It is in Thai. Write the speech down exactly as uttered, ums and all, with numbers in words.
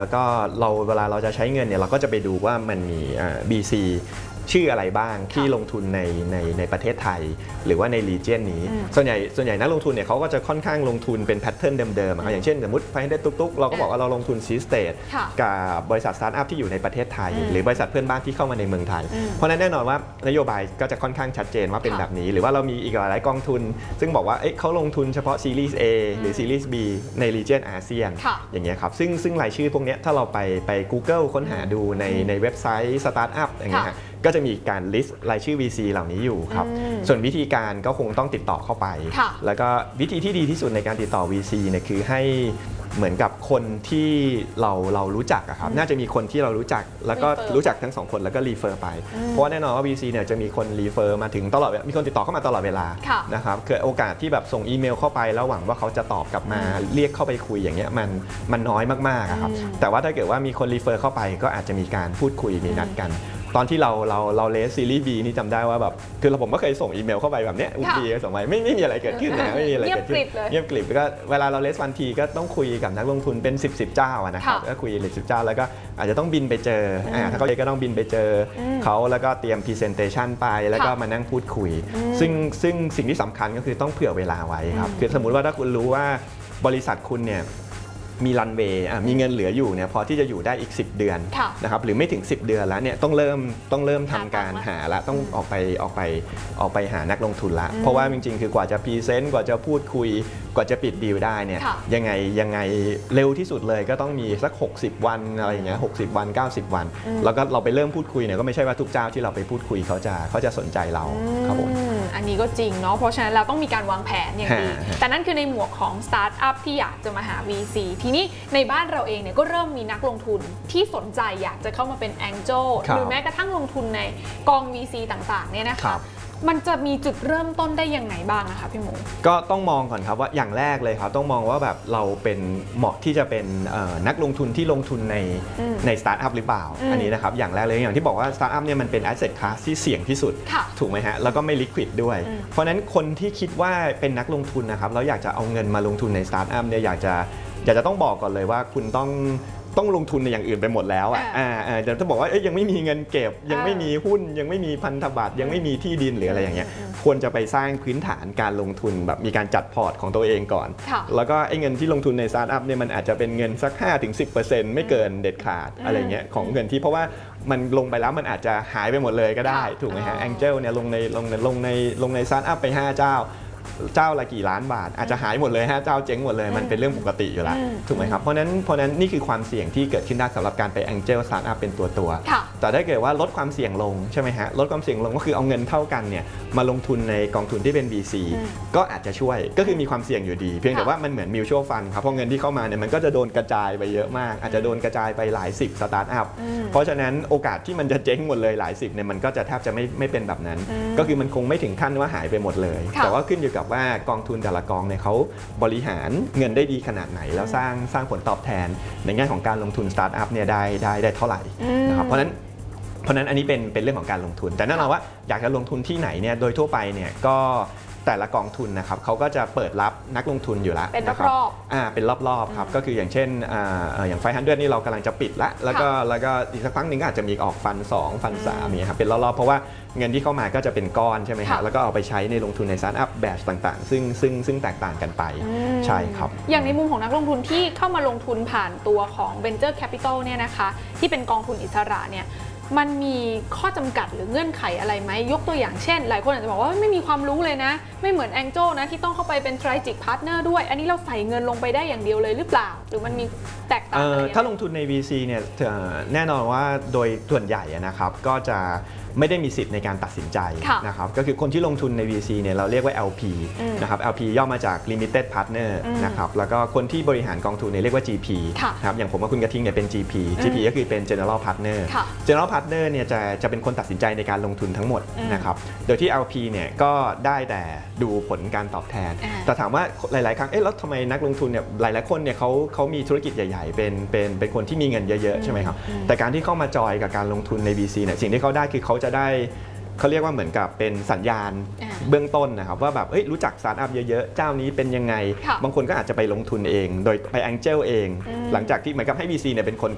แล้วก็เราเวลาเราจะใช้เงินเนี่ยเราก็จะไปดูว่ามันมี บี ซี ชื่ออะไรบ้างที่ลงทุนในในในประเทศไทยหรือว่าในรีเจนนี้ส่วนใหญ่ส่วนใหญ่นักลงทุนเนี่ยเขาก็จะค่อนข้างลงทุนเป็นแพทเทิร์นเดิมๆอย่างเช่นสมมติไฟได้ตุ๊กๆเราก็บอกว่าเราลงทุนซีสเตทกับบริษัทสตาร์ทอัพที่อยู่ในประเทศไทยหรือบริษัทเพื่อนบ้านที่เข้ามาในเมืองไทยเพราะนั้นแน่นอนว่านโยบายก็จะค่อนข้างชัดเจนว่าเป็นแบบนี้หรือว่าเรามีอีกหลายกองทุนซึ่งบอกว่าเขาลงทุนเฉพาะซีรีส์ A หรือซีรีส์ B ในรีเจนอาเซียนอย่างเงี้ยครับซึ่งซึ่งรายชื่อพวกนี้ถ้าเราไปไป Google ค้นหาดูในในเว็บไซต์สตาร์ทอัพอย่างเงี้ยก็จะมีการลิสต์รายชื่อ วี ซี เหล่านี้อยู่ครับส่วนวิธีการก็คงต้องติดต่อเข้าไปแล้วก็วิธีที่ดีที่สุดในการติดต่อ วี ซี เนี่ยคือให้เหมือนกับคนที่เราเรารู้จักอะครับน่าจะมีคนที่เรารู้จักแล้วก็รู้จักทั้งสองคนแล้วก็รีเฟอร์ไปเพราะว่าแน่นอนว่า วี ซี เนี่ยจะมีคนรีเฟอร์มาถึงตลอดมีคนติดต่อเข้ามาตลอดเวลานะครับคือโอกาสที่แบบส่งอีเมลเข้าไปแล้วหวังว่าเขาจะตอบกลับมาเรียกเข้าไปคุยอย่างเงี้ยมันมันน้อยมากๆครับแต่ว่าถ้าเกิดว่ามีคนรีเฟอร์เข้าไปก็อาจจะมีการพูดคุยมีนัดกันตอนที่เราเราเราเลสซีรีส์ B นี่จำได้ว่าแบบคือผมก็เคยส่งอีเมลเข้าไปแบบเนี้ยอุบีส่งไปไม่ไม่มีอะไรเกิดขึ้นนะไม่มีอะไรเกิดขึ้นเงียบกริบแล้วก็เวลาเราเลสวันทีก็ต้องคุยกับนักลงทุนเป็นสิบ สิบเจ้านะครับก็คุยเลยสิบเจ้าแล้วก็อาจจะต้องบินไปเจออ่าถ้าเขาเลยก็ต้องบินไปเจอเขาแล้วก็เตรียมพรีเซนเตชันไปแล้วก็มานั่งพูดคุยซึ่งซึ่งสิ่งที่สำคัญก็คือต้องเผื่อเวลาไว้ครับคือสมมุติว่าถ้าคุณรู้ว่าบริษัทคุณเนี่ยมีรันเวย์มีเงินเหลืออยู่เนี่ยพอที่จะอยู่ได้อีกสิบเดือนนะครับหรือไม่ถึงสิบเดือนแล้วเนี่ยต้องเริ่มต้องเริ่มทำการหาละต้องออกไปออกไปออกไปหานักลงทุนละเพราะว่าจริงๆคือกว่าจะพรีเซนต์กว่าจะพูดคุยกว่าจะปิดดีลได้เนี่ยยังไงยังไงเร็วที่สุดเลยก็ต้องมีสักหกสิบวันอะไรอย่างเงี้ยหกสิบวันเก้าสิบวันแล้วก็เราไปเริ่มพูดคุยเนี่ยก็ไม่ใช่ว่าทุกเจ้าที่เราไปพูดคุยเขาจะเขาจะสนใจเราครับผมอันนี้ก็จริงเนาะเพราะฉะนั้นเราต้องมีการวางแผนอย่างดีแต่นั่นคือในหมวกของสตาร์ทอัพที่อยากจะมาหา วี ซี ทีนี้ในบ้านเราเองเนี่ยก็เริ่มมีนักลงทุนที่สนใจอยากจะเข้ามาเป็น Angel หรือแม้กระทั่งลงทุนในกอง วี ซี ต่างๆเนี่ยนะคะมันจะมีจุดเริ่มต้นได้ยังไงบ้างนะคะพี่หมูก็ต้องมองก่อนครับว่าอย่างแรกเลยครับต้องมองว่าแบบเราเป็นเหมาะที่จะเป็นนักลงทุนที่ลงทุนในในสตาร์ทอัพหรือเปล่าอันนี้นะครับอย่างแรกเลยอย่างที่บอกว่าสตาร์ทอัพเนี่ยมันเป็นแอสเซทคลาสที่เสี่ยงที่สุดถูกไหมฮะแล้วก็ไม่ลิควิดด้วยเพราะฉะนั้นคนที่คิดว่าเป็นนักลงทุนนะครับแล้วอยากจะเอาเงินมาลงทุนในสตาร์ทอัพเนี่ยอยากจะอยากจะต้องบอกก่อนเลยว่าคุณต้องต้องลงทุนในอย่างอื่นไปหมดแล้วอ่ะอ่าแต่ถ้าบอกว่ายังไม่มีเงินเก็บยังไม่มีหุ้นยังไม่มีพันธบัตรยังไม่มีที่ดินหรืออะไรอย่างเงี้ยควรจะไปสร้างพื้นฐานการลงทุนแบบมีการจัดพอร์ตของตัวเองก่อนแล้วก็ไอ้เงินที่ลงทุนในสตาร์ทอัพเนี่ยมันอาจจะเป็นเงินสัก ห้าถึงสิบเปอร์เซ็นต์ ไม่เกินเด็ดขาดอะไรเงี้ยของเงินที่เพราะว่ามันลงไปแล้วมันอาจจะหายไปหมดเลยก็ได้ถูกไหมฮะ Angel เนี่ยลงในลงในลงในลงในสตาร์ทอัพไปห้าเจ้าเจ้าละกี่ล้านบาทอาจจะหายหมดเลยฮะเจ้าเจ๊งหมดเลยมันเป็นเรื่องปกติอยู่แล้วถูกไหมครับเพราะนั้นเพราะนั้นนี่คือความเสี่ยงที่เกิดขึ้นได้สำหรับการไป Angel Startup เป็นตัวตัวแต่ถ้าเกิดว่าลดความเสี่ยงลงใช่ไหมฮะลดความเสี่ยงลงก็คือเอาเงินเท่ากันเนี่ยมาลงทุนในกองทุนที่เป็น วี ซี ก็อาจจะช่วยก็คือมีความเสี่ยงอยู่ดีเพียงแต่ว่ามันเหมือน Mutual Fund ครับเพราะเงินที่เข้ามาเนี่ยมันก็จะโดนกระจายไปเยอะมากอาจจะโดนกระจายไปหลายสิบสตาร์ทอัพเพราะฉะนั้นโอกาสที่มันจะเจ๊งหมดเลยหลายสิบเนี่ยมันก็จะแทบจะไม่ไม่เป็นแบบนั้นก็คือมันคงไม่ถึงขั้นว่าหายไปหมดเลยแต่ว่าขึ้นอยู่กับว่ากองทุนแต่ละกองเนี่ยเขาบริหารเงินได้ดีขนาดไหนแล้วสร้างสร้างผลตอบแทนในแง่ของการลงทุนสตาร์ทอัพเนี่ยได้ได้ได้เท่าไหร่นะครับเพราะนั้นเพราะนั้นอันนี้เป็นเป็นเรื่องของการลงทุนแต่แน่นอนว่าอยากจะลงทุนที่ไหนเนี่ยโดยทั่วไปเนี่ยก็แต่ละกองทุนนะครับเขาก็จะเปิดรับนักลงทุนอยู่แล้วเป็นรอบๆอ่าเป็นรอบๆครับก็คืออย่างเช่นอ่าอย่างไฟฮันเดอร์นี่เรากำลังจะปิดละแล้วก็แล้วก็อีกสักครั้งหนึ่งก็อาจจะมีออกฟันสองฟันสามเนี่ยครับเป็นรอบๆเพราะว่าเงินที่เข้ามาก็จะเป็นก้อนใช่ไหมครับแล้วก็เอาไปใช้ในลงทุนในสตาร์ทอัพแบบต่างๆซึ่งซึ่งซึ่งแตกต่างกันไปใช่ครับอย่างในมุมของนักลงทุนที่เข้ามาลงทุนผ่านตัวของ Venture Capital เนี่ยนะคะที่เป็นกองทุนอิสระเนี่ยมันมีข้อจำกัดหรือเงื่อนไขอะไรไหมยกตัวอย่างเช่นหลายคนอาจจะบอกว่าไม่มีความรู้เลยนะไม่เหมือน Angel นะที่ต้องเข้าไปเป็น Strategic Partner ด้วยอันนี้เราใส่เงินลงไปได้อย่างเดียวเลยหรือเปล่าหรือมันมีแตกต่างอะไรถ้าลงทุนใน วี ซี เนี่ยแน่นอนว่าโดยส่วนใหญ่นะครับก็จะไม่ได้มีสิทธิ์ในการตัดสินใจนะครับก็คือคนที่ลงทุนใน วี ซี เนี่ยเราเรียกว่า แอล พี นะครับ แอล พี ย่อมาจาก Limited Partner นะครับแล้วก็คนที่บริหารกองทุนเนี่ยเรียกว่า จี พี นะครับอย่างผมกับคุณกระทิงเนี่ยเป็น จี พี จี พี ก็คือเป็น General Partner General Partner เนี่ยจะจะเป็นคนตัดสินใจในการลงทุนทั้งหมดนะครับโดยที่ แอล พี เนี่ยก็ได้แต่ดูผลการตอบแทนแต่ถามว่าหลายๆครั้งเอ๊ะแล้วทำไมนักลงทุนเนี่ยหลายๆคนเนี่ยเขาเขามีธุรกิจใหญ่ๆเป็นเป็นเป็นคนที่มีเงินเยอะๆใช่ไหมครับแต่การที่เข้ามาจอยกับการลงทุนใน วี ซี เนี่ยสิ่งที่เขาได้คือเขาจะได้เขาเรียกว่าเหมือนกับเป็นสัญญาณเบื้องต้นนะครับว่าแบบรู้จักสตาร์ทอัพเยอะๆเจ้านี้เป็นยังไงบางคนก็อาจจะไปลงทุนเองโดยไป Angel เองหลังจากที่เหมือนกับให้ วี ซี เนี่ยเป็นคน